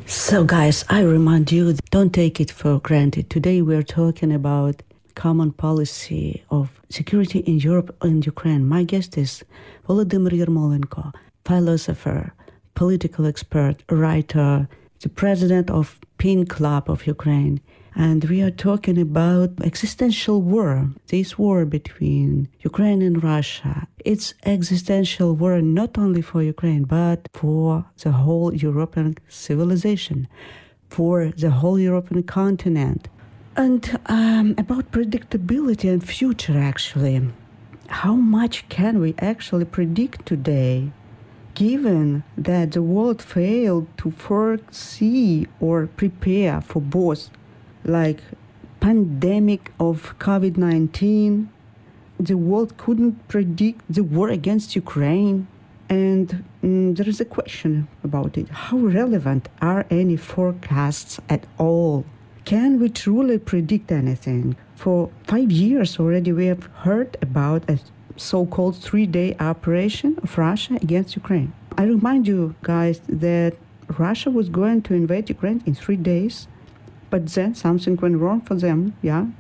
So, guys, I remind you, don't take it for granted. Today we're talking about common policy of security in Europe and Ukraine. My guest is Volodymyr Yermolenko, philosopher, political expert, writer, the president of PIN Club of Ukraine. And we are talking about existential war, this war between Ukraine and Russia. It's existential war not only for Ukraine, but for the whole European civilization, for the whole European continent. And about predictability and future, actually. How much can we actually predict today, given that the world failed to foresee or prepare for both, like pandemic of COVID-19, the world couldn't predict the war against Ukraine. And there is a question about it. How relevant are any forecasts at all? Can we truly predict anything? For 5 years already we have heard about a so-called 3-day operation of Russia against Ukraine. I remind you guys that Russia was going to invade Ukraine in 3 days, but then something went wrong for them,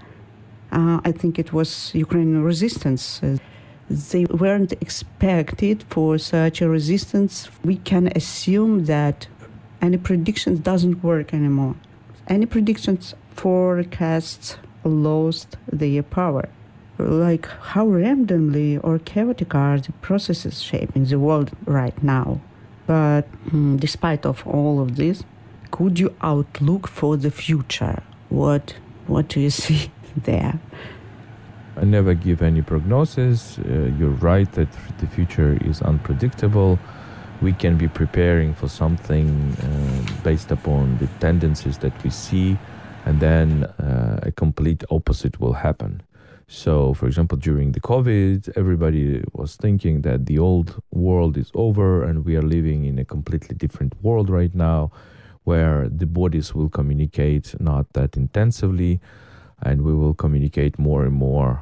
I think it was Ukrainian resistance. They weren't expected for such a resistance. We can assume that any predictions doesn't work anymore. Any predictions, forecasts lost their power. Like how randomly or chaotic are the processes shaping the world right now. But despite of all of this, could you outlook for the future? What do you see there? I never give any prognosis. You're right that the future is unpredictable. We can be preparing for something based upon the tendencies that we see, and then a complete opposite will happen. So, for example, during the COVID, everybody was thinking that the old world is over and we are living in a completely different world right now, where the bodies will communicate not that intensively, and we will communicate more and more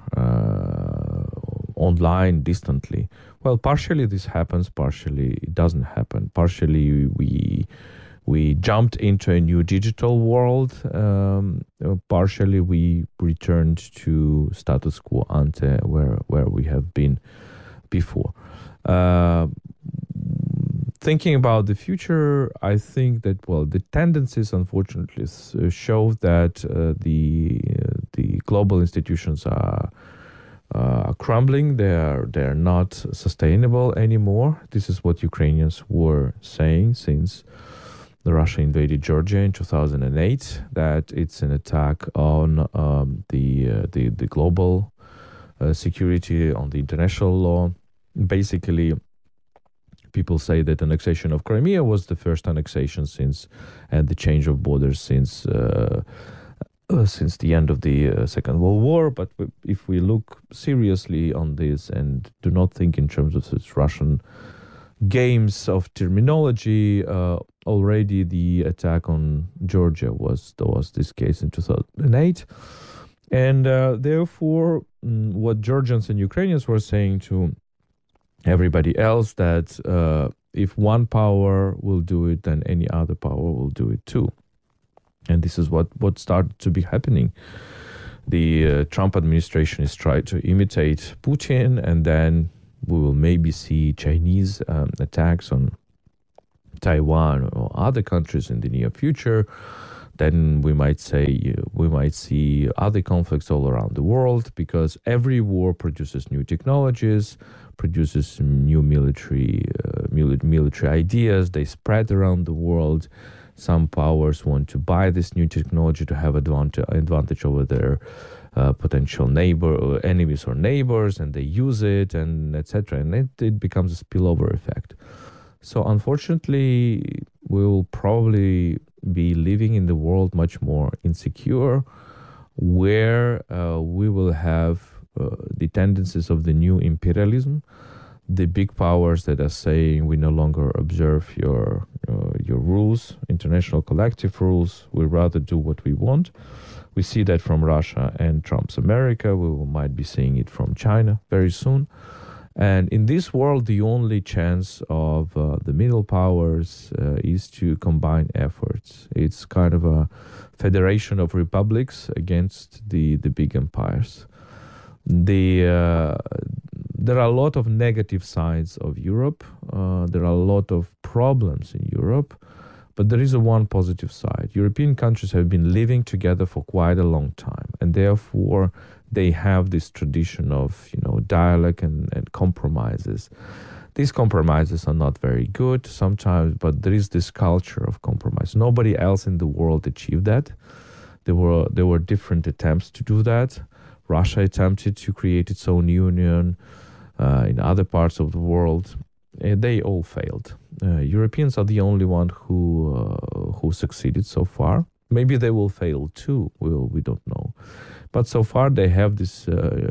online, distantly. Well, partially this happens, partially it doesn't happen. Partially we jumped into a new digital world. Partially we returned to status quo ante, where we have been before. Thinking about the future, I think that, the tendencies unfortunately show that the global institutions are crumbling. They're not sustainable anymore. This is what Ukrainians were saying since Russia invaded Georgia in 2008. That it's an attack on the global security, on the international law. Basically, people say that annexation of Crimea was the first annexation and the change of borders since the end of the Second World War. But if we look seriously on this and do not think in terms of such Russian games of terminology, already the attack on Georgia was this case in 2008. And therefore, what Georgians and Ukrainians were saying to everybody else, that if one power will do it, then any other power will do it too. And this is what started to be happening. The Trump administration is trying to imitate Putin, and then we will maybe see Chinese attacks on Taiwan or other countries in the near future. Then we might see other conflicts all around the world, because every war produces new technologies, produces new military ideas. They spread around the world. Some powers want to buy this new technology to have advantage over their potential enemies or neighbors, and they use it, and etc. And it becomes a spillover effect. So unfortunately, we will probably be living in the world much more insecure, where we will have the tendencies of the new imperialism, the big powers that are saying we no longer observe your rules, international collective rules. We rather do what we want. We see that from Russia and Trump's America. We might be seeing it from China very soon. And in this world, the only chance of the middle powers is to combine efforts. It's kind of a federation of republics against the big empires. There are a lot of negative sides of Europe. There are a lot of problems in Europe. But there is one positive side. European countries have been living together for quite a long time, and therefore they have this tradition of, dialogue and compromises. These compromises are not very good sometimes, but there is this culture of compromise. Nobody else in the world achieved that. There were different attempts to do that. Russia attempted to create its own union in other parts of the world. They all failed. Europeans are the only one who succeeded so far. Maybe they will fail too. We don't know. But so far they have this,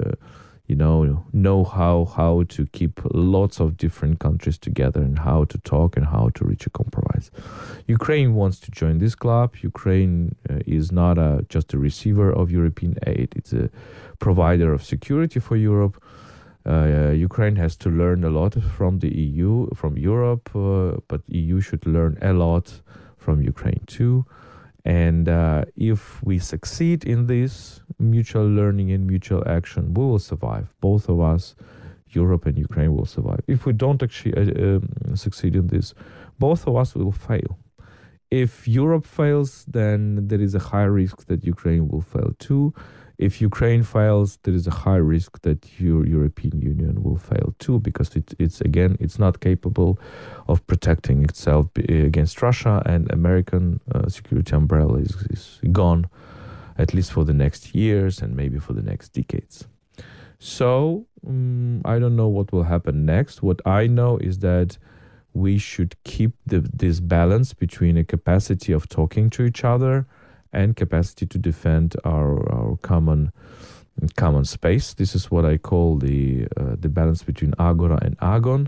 know-how how to keep lots of different countries together and how to talk and how to reach a compromise. Ukraine wants to join this club. Ukraine is not just a receiver of European aid. It's a provider of security for Europe. Ukraine has to learn a lot from the EU, from Europe, but EU should learn a lot from Ukraine too. And if we succeed in this mutual learning and mutual action, we will survive. Both of us, Europe and Ukraine, will survive. If we don't actually succeed in this, both of us will fail. If Europe fails, then there is a high risk that Ukraine will fail too. If Ukraine fails, there is a high risk that European Union will fail too, because it's not capable of protecting itself against Russia, and American security umbrella is gone, at least for the next years and maybe for the next decades. So I don't know what will happen next. What I know is that we should keep this balance between a capacity of talking to each other and capacity to defend our common space. This is what I call the balance between Agora and Agon.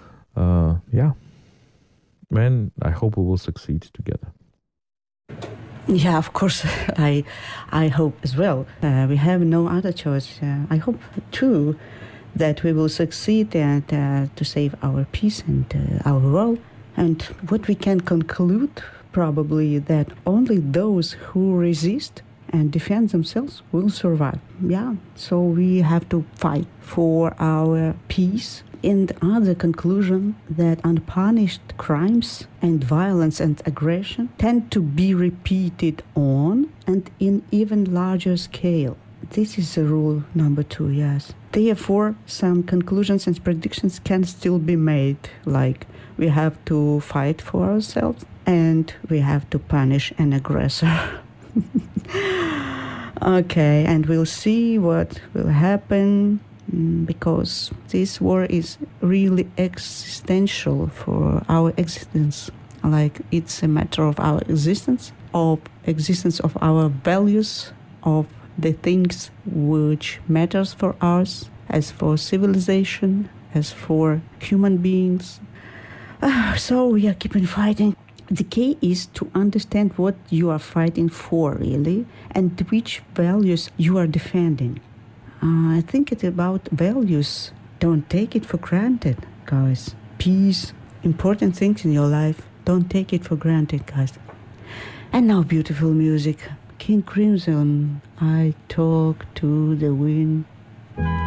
Man, I hope we will succeed together. Yeah, of course, I hope as well. We have no other choice. I hope too that we will succeed and to save our peace and our world. And what we can conclude, probably, that only those who resist and defend themselves will survive. Yeah, so we have to fight for our peace. And other conclusion that unpunished crimes and violence and aggression tend to be repeated on and in even larger scale. This is the rule number 2, yes. Therefore, some conclusions and predictions can still be made, like we have to fight for ourselves and we have to punish an aggressor. Okay, and we'll see what will happen, because this war is really existential for our existence. Like, it's a matter of our existence of our values, of the things which matters for us, as for civilization, as for human beings. So we are keeping fighting. The key is to understand what you are fighting for, really, and which values you are defending. I think it's about values. Don't take it for granted, guys. Peace, important things in your life. Don't take it for granted, guys. And now beautiful music. King Crimson, I Talk to the Wind.